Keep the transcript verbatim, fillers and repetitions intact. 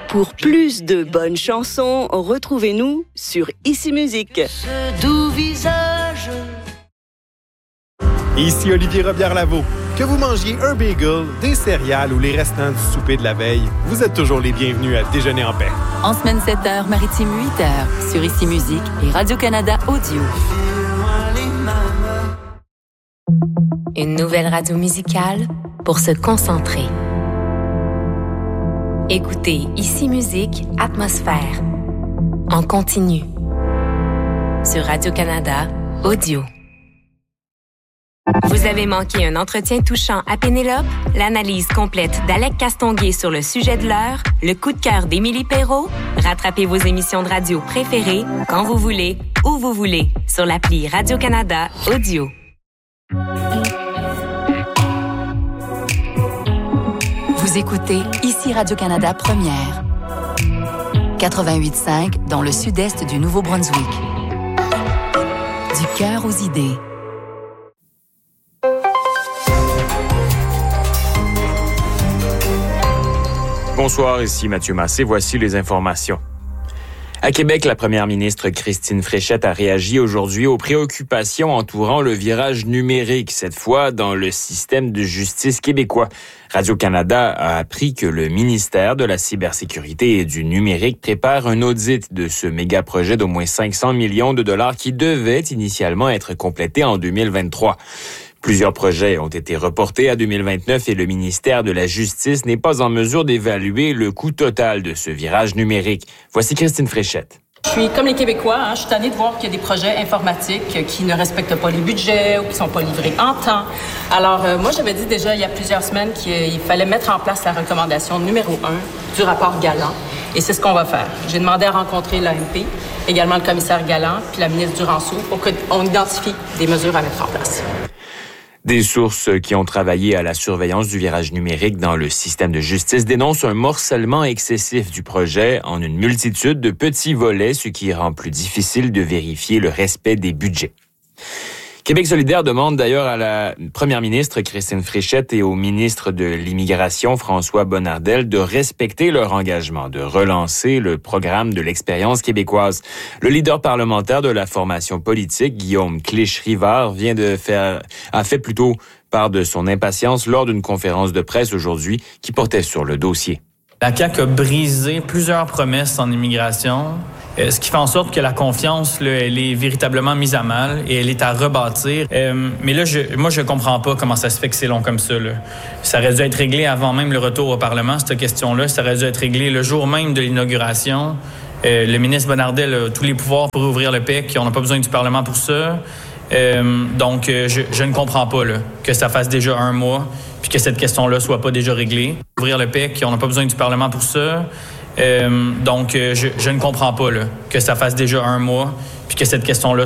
Pour plus de bonnes chansons, retrouvez-nous sur Ici Musique. Ce doux visage. Ici Olivier Robillard-Lavaux. Que vous mangiez un bagel, des céréales ou les restants du souper de la veille, vous êtes toujours les bienvenus à Déjeuner en paix. En semaine sept heures, maritime huit heures, sur Ici Musique et Radio-Canada Audio. Une nouvelle radio musicale pour se concentrer. Écoutez Ici Musique Atmosphère en continu sur Radio-Canada Audio. Vous avez manqué un entretien touchant à Pénélope, l'analyse complète d'Alec Castonguay sur le sujet de l'heure, le coup de cœur d'Émilie Perrault? Rattrapez vos émissions de radio préférées quand vous voulez, où vous voulez, sur l'appli Radio-Canada Audio. Vous écoutez Ici Radio-Canada Première. quatre-vingt-huit cinq dans le sud-est du Nouveau-Brunswick. Du cœur aux idées. Bonsoir, ici Mathieu Massé. Voici les informations. À Québec, la première ministre Christine Fréchette a réagi aujourd'hui aux préoccupations entourant le virage numérique, cette fois dans le système de justice québécois. Radio-Canada a appris que le ministère de la cybersécurité et du numérique prépare un audit de ce méga-projet d'au moins cinq cents millions de dollars qui devait initialement être complété en deux mille vingt-trois. Plusieurs projets ont été reportés à deux mille vingt-neuf et le ministère de la Justice n'est pas en mesure d'évaluer le coût total de ce virage numérique. Voici Christine Fréchette. Je suis comme les Québécois, hein, je suis tannée de voir qu'il y a des projets informatiques qui ne respectent pas les budgets ou qui ne sont pas livrés en temps. Alors, euh, moi, j'avais dit déjà il y a plusieurs semaines qu'il fallait mettre en place la recommandation numéro un du rapport Galland. Et c'est ce qu'on va faire. J'ai demandé à rencontrer l'A M P, également le commissaire Galland, puis la ministre Duranceau, pour qu'on identifie des mesures à mettre en place. Des sources qui ont travaillé à la surveillance du virage numérique dans le système de justice dénoncent un morcellement excessif du projet en une multitude de petits volets, ce qui rend plus difficile de vérifier le respect des budgets. Québec solidaire demande d'ailleurs à la première ministre Christine Fréchette et au ministre de l'Immigration François Bonnardel de respecter leur engagement, de relancer le programme de l'expérience québécoise. Le leader parlementaire de la formation politique, Guillaume Clich-Rivard, vient de faire, a fait plutôt part de son impatience lors d'une conférence de presse aujourd'hui qui portait sur le dossier. La C A Q a brisé plusieurs promesses en immigration, euh, ce qui fait en sorte que la confiance, là, elle est véritablement mise à mal et elle est à rebâtir. Euh, mais là, je, moi, je comprends pas comment ça se fait que c'est long comme ça. Là. Ça aurait dû être réglé avant même le retour au Parlement, cette question-là. Ça aurait dû être réglé le jour même de l'inauguration. Euh, le ministre Bonnardel a tous les pouvoirs pour ouvrir le P E C. On n'a pas besoin du Parlement pour ça. Euh, donc, euh, je, je ne comprends pas là, que ça fasse déjà un mois puis que cette question-là soit pas déjà réglée. Ouvrir le P E C, on n'a pas besoin du Parlement pour ça. Euh, donc, euh, je, je ne comprends pas là, que ça fasse déjà un mois puis que cette question-là